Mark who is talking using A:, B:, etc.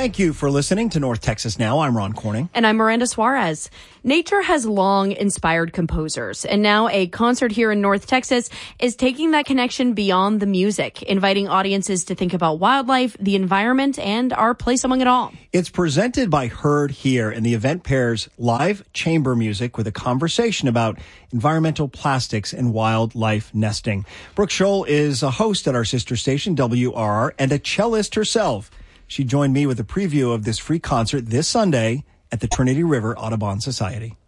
A: Thank you for listening to North Texas Now. I'm Ron Corning.
B: And I'm Miranda Suarez. Nature has long inspired composers, and now a concert here in North Texas is taking that connection beyond the music, inviting audiences to think about wildlife, the environment, and our place among it all.
A: It's presented by Heard Here, and the event pairs live chamber music with a conversation about environmental plastics and wildlife nesting. Brooke Scholl is a host at our sister station, WRR, and a cellist herself. She joined me with a preview of this free concert this Sunday at the Trinity River Audubon Society.